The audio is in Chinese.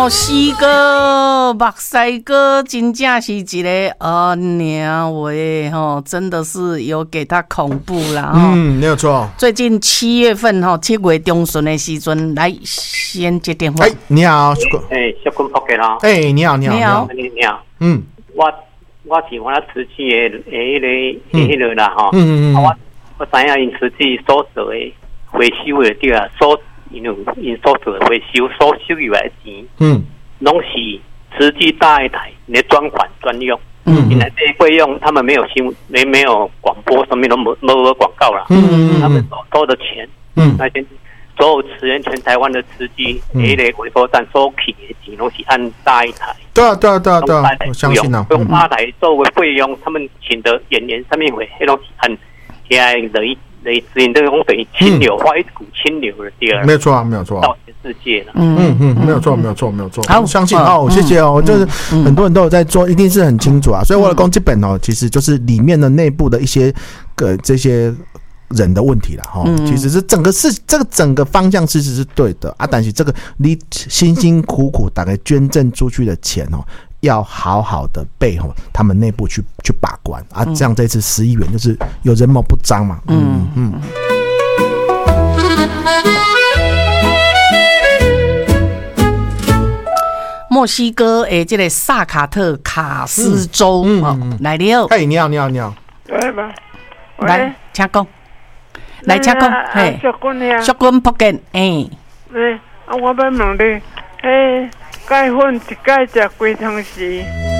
墨西哥、目西哥真正是一个娘喂吼，真的是有给他恐怖啦。 没有错。 最近7月份吼，7月中旬的时阵，来先接电话。 你好， 小坤福建啦。 你好。 你好。我是我瓷器的迄个啦吼。我知影因瓷器所做的回收的对啊，因所做的回收所收入来的钱，拢是瓷器大一台的专款专用。因为这些费用他们没有没有广播，上面都没有广告啦。他们收的钱，那些所有驰援全台湾的瓷器迄个回收站收起的钱，拢是按大一台。对啊， 我相信啊。 用大台作为费用，他们请的演员上面会迄种是按现在类资源这种等于清流，画一股清流的第二。 没有错， 到全世界了。 没有错。好，相信谢谢哦。就是很多人都有在做，一定是很清楚啊。所以我的公这本哦，其实就是里面的内部的一些这些人的问题啦。其实是这个整个方向其实是对的啊，但是这个你辛辛苦苦大概捐赠出去的钱哦，要好好的被他们内部去把关啊，这样这次11亿元就是有人谋不彰嘛。 墨西哥的这个萨卡特卡斯州来了。 你好。 对吧？ 来，请讲。来，请讲。嘿，小君福建。 我要问你，钙粉一钙食几汤匙？